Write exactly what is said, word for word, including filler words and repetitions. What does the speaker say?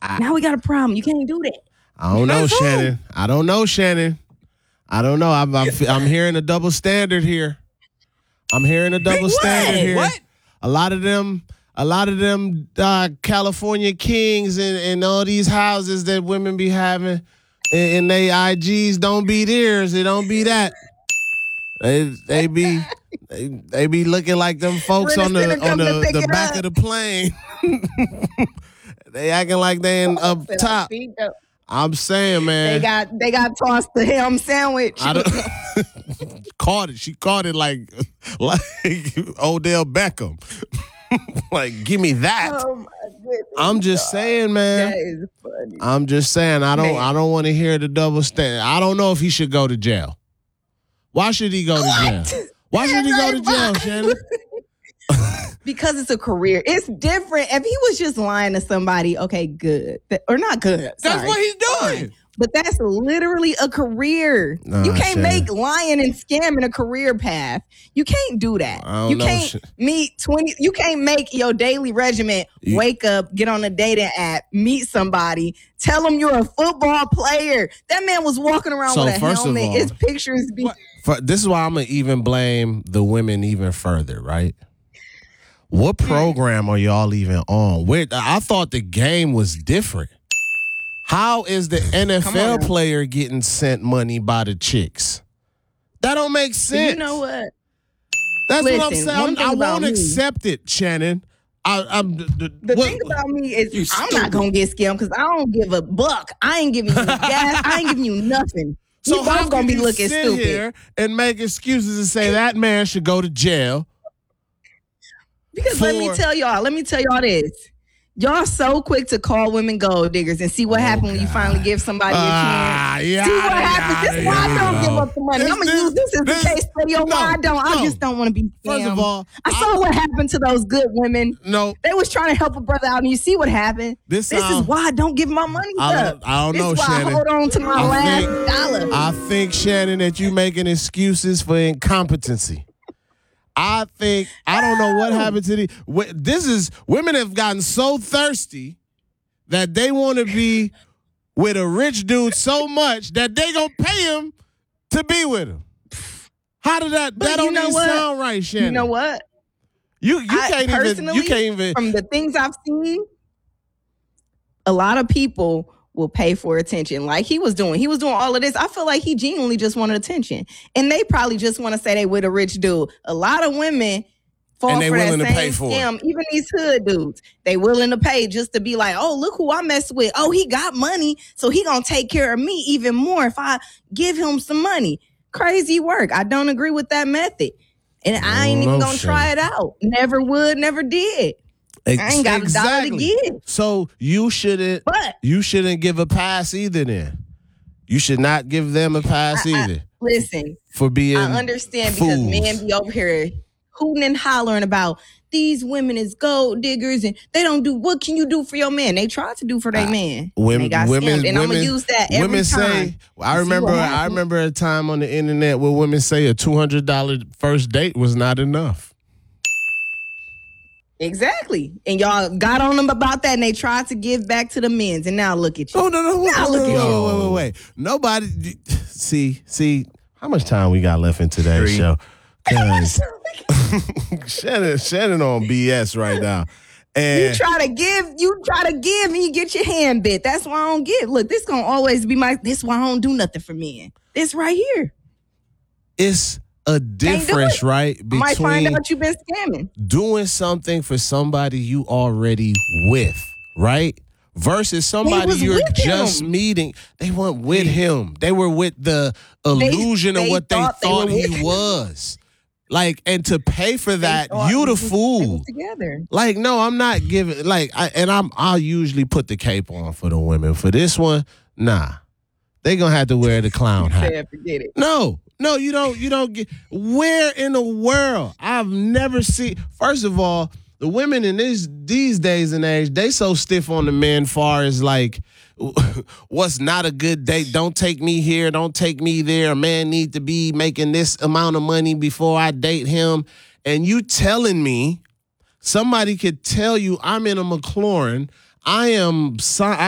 now we got a problem. You can't do that. I don't know, Shannon. I don't know, Shannon. I don't know. I'm, I'm, I'm hearing a double standard here. I'm hearing a double What? standard here. What? A lot of them, a lot of them uh, California kings and, and all these houses that women be having and, and they I Gs don't be theirs. It don't be that. They they be they, they be looking like them folks When on it's the gonna on come to the, pick the it back up. of the plane. They acting like they in up top. I'm saying, man. They got they got tossed the ham sandwich. I don't caught it. She caught it like like Odell Beckham. Like, give me that. Oh my goodness. I'm just saying, man. That is funny. I'm just saying. I don't. Man. I don't want to hear the double standard. I don't know if he should go to jail. Why should he go to jail? Why should he go to jail, Shannon? Because it's a career. It's different. If he was just lying to somebody, okay, good. Th- Or not good. That's sorry. what he's doing. Fine. But that's literally a career. Nah, you can't Shannon. make lying and scamming a career path. You can't do that. I don't You know, can't Sh- meet twenty. You can't make your daily regimen, You- wake up, get on a dating app, meet somebody, tell them you're a football player. That man was walking around So, with a first of helmet. all- His pictures be. What? For, this is why I'm gonna even blame the women even further, right? What program are y'all even on? Where I thought the game was different. How is the N F L on now. player getting sent money by the chicks? That don't make sense. You know what? That's what I'm Listen, saying. one thing I about won't me- accept it, Shannon. I, I'm the, the, The what- thing about me is You I'm stupid. not gonna get scammed because I don't give a buck. I ain't giving you gas. I ain't giving you nothing. so you how both gonna can be you looking sit stupid here and make excuses and say that man should go to jail? because let me for- tell y'all. Let me tell y'all this. Y'all so quick to call women gold diggers and see what Oh, happens when you God. finally give somebody Ah, a chance. yeah, See what happens. This is why I don't give up the money. This- I'm gonna this- use this as this- the case study on no, why I don't. I no. just don't want to be scammed. First of all, I saw what happened to those good women. no, They was trying to help a brother out, and you see what happened. This This, sound- is why I don't give my money I up. don't- I don't this know, is why Shannon. I hold on to my I last think- dollar. I think, Shannon, that you making excuses for incompetency. I think I don't know what happened to the. wh- This is women have gotten so thirsty that they want to be with a rich dude so much that they gonna pay him to be with him. How did that? But that you don't know even what? sound right, Shannon. You know what? You you I- can't even. You personally, can't even. From the things I've seen, a lot of people will pay for attention like he was doing. He was doing all of this. I feel like he genuinely just wanted attention. And they probably just want to say they with a rich dude. A lot of women fall And they for that willing to same pay for it. scam. Even these hood dudes, they willing to pay just to be like, oh, look who I mess with. Oh, he got money, so he gonna take care of me even more if I give him some money. Crazy work. I don't agree with that method. And I ain't even No, gonna try it out. Never would, never did. I ain't got a dollar to Exactly. give. So you shouldn't. But You shouldn't give a pass either. Then you should not give them a pass I- I- either listen, for being. I understand because fools. men be over here hooting and hollering about these women is gold diggers and they don't do what can you do for your man? They try to do for their man. Women, they got women, scammed. And I'm women, gonna use that every women time. say. I See remember. what I happens. remember a time on the internet where women say a two hundred dollar first date was not enough. Exactly. And y'all got on them about that and they tried to give back to the men's. And now look at you. Oh no no wait, Now wait, look wait, at wait, you. wait, wait, wait. Nobody see see how much time we got left in today's Three. show. 'Cause Shannon Shannon on B S right now. You And try to give, you try to give, and you get your hand bit. That's why I don't give. Look, this gonna always be my. This why I don't do nothing for men. This right here. it's a difference, it. right? I might find Between out you've been scamming. doing something for somebody you already with, right? Versus somebody was you're with just him. meeting. They weren't with him. They were with the illusion of they what they thought thought, they were with he him. was. Like, and to pay for that, They thought you we the was- they fool. was together. Like, no, I'm not giving. Like, I, and I'm. I'll usually put the cape on for the women. For this one, nah, they gonna have to wear the clown hat. Said, forget it. No, no, you don't. You don't get. Where in the world? I've never seen. First of all, the women in this these days and age, they so stiff on the men. Far as like, what's not a good date? Don't take me here. Don't take me there. A man need to be making this amount of money before I date him. And you telling me somebody could tell you I'm in a McLaurin. I am. si-